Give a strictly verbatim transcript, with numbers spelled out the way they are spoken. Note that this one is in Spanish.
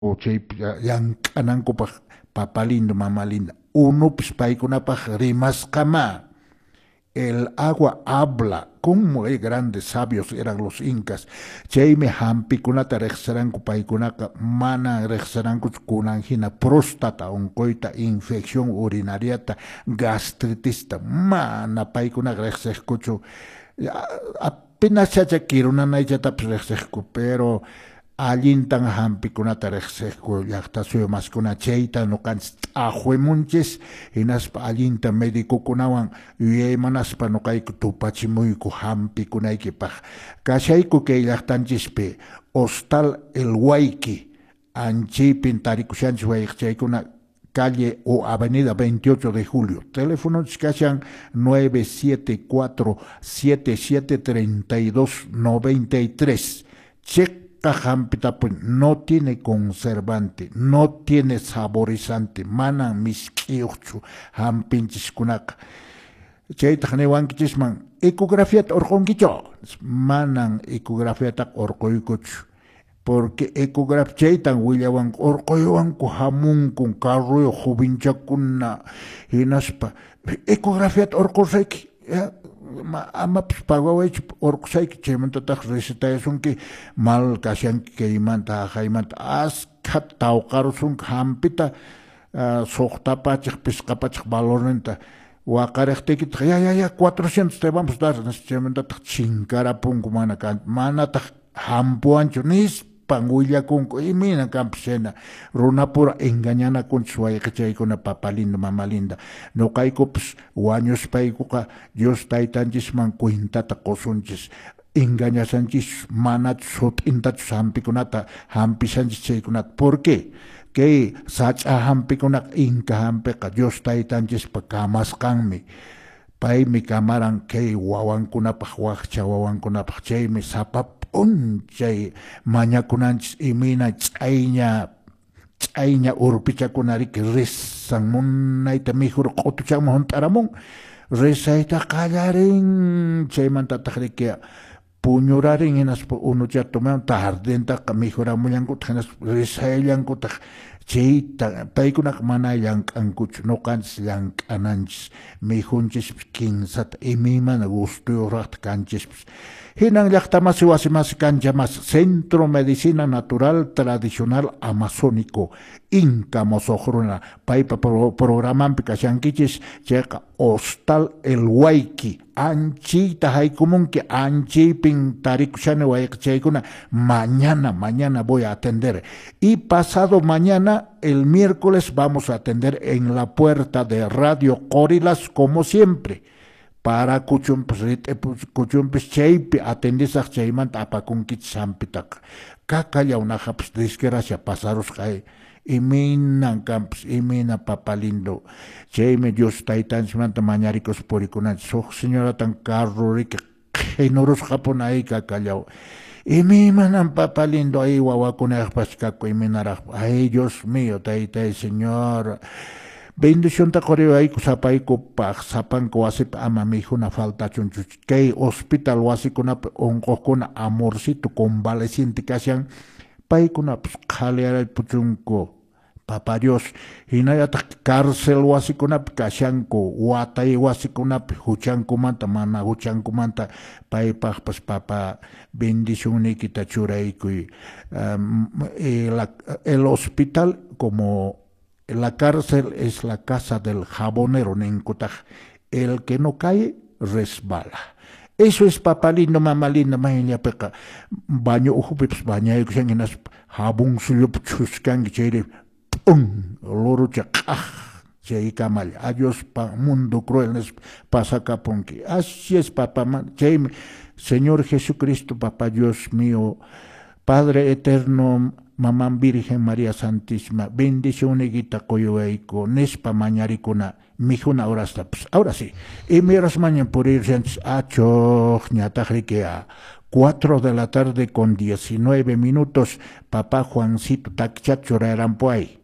o chay llank'anankupaq papa lindo, mamá linda. Unupish paykunapaq rimasqama. El agua habla. Como grandes sabios eran los incas. Chayme hampikunata reqsaranku paykunaka mana reqsaranku kunanhina próstata onkoyta, infección urinariata, gastritista, mana paykunaka reqsaqkuchu. Apenas chacha kirunanaychatapis reqsaqku, pero allintan hampikunata reqsaqku llaqta suyumaskuna chayta nuqanchis t'ajuemunchis hinaspa allinta médicokunawan yuyaymanaspa nuqayku tupachimuyku hampikunaykipaq kashayku kay llaqtanchispi Hostal El Wayki anchipin tarikushanchis wayqchaykuna calle o avenida veintiocho de julio. Teléfono kashan nueve siete cuatro siete siete tres dos nueve tres. Check no tiene conservante, no tiene saborizante, manan miskiuchu, hampinchis kunak. Chayta newankichisman, ecografiat orkonkicho, manan ecografiatak orkoykuchu. Porque ecograf chaytan willawan orqoywan ku hamun kun carro jovinchakuna hinaspa ecografiat orqosayki ama pagawech orqosayki chaymantataq recetayasunki mal kashanki kaymanta haymanta askat tawqarusunki hampita soqtapachiq pisqapachiq valornenta waqariqtikita ya ya ya cuatrocientos te vamos a dar chaymantataq chinkarapunku mana kan manataq hampuanchu nis panguilla kunku y mina campesena runa pura engañana con su con papa linda mamá linda no caico pues guaños paikuka Dios taitanchis man cuintata cosunchis engañasanchis manat sot intat hampikunata hampisanchis chaykunat ¿por qué? Que sacha hampikunak inka hampeka Dios taitanchis pa kamaskanmi pay mi kamaran que wawankunapaq waqcha wawankunapaq chaymi sapap unchay mañakunanchis imina ch'ayña ch'ayña urpichakunariki risan munayta mejor q'utuchakman hunt'aramun risayta qallarin chaymantataq riki puñurarin hinaspa unuchatuman tardentaqa mejoramullankutaq hinaspa risayllankutaj chayta paykunaq mana llank'ankuchu nuqanchis llank'ananchis mijunchis kinsata imimana gustuyuqraqta kanchispis hinan llaqtamasi wasimasi kanchamas Centro Medicina Natural Tradicional Amazónico Inca mosoqruna paypa programanpi kashankichis chayqa Hostal El Wayki anchita haykumunki anchipin tarikushani wayqchaykuna mañana mañana voy a atender y pasado mañana el miércoles vamos a atender en la puerta de Radio Corilas como siempre para kuchumpis kuchumpis chaypi atendisaq chaymanta apakunkich sampitak kakallawnaqa desgracia pasarusqay iminan campus imina papalindo chaymi Dios taytanchimanta mañarikos purikunanchis suq señora tan carro riki qhinurusqapuna ay kakallaw imimanan papalindo ay wawakunayaqpas kakku iminaraq ay Dios mío taytay señor bendición ta coreo ay kusapayku paq sapanku wasipa ama mijuna falta chunchu kay hospital wasikunapi onqoqkuna amorcito convaleciente kashan paykunapas qhaliyaray puchunku Papa Dios hinayataq cárcel wasikunapi kashanku watay wasikunapi huchankumanta mana huchankumanta paypaqpas papa bendición nikita churaykuy um, el, el hospital como la cárcel es la casa del jabonero nenkutaj el que no cae resbala. Eso es papá lindo, mamá linda, mañana peca baño ujupips baña y que nas jabón sulup chuskan chele pum lorucha ah chay kamal adiós pa mundo cruel nes pasa caponki así es papá chay Señor Jesucristo papá Dios mío Padre eterno Mamá Virgen María Santísima, bendición neguita coyoeico, nespa mañaricuna, mijuna ahora está, pues ahora sí. Y miras mañana por ir, acho, ñatajriquea, cuatro de la tarde con diecinueve minutos, papá Juancito, taquichacho, rarampuay.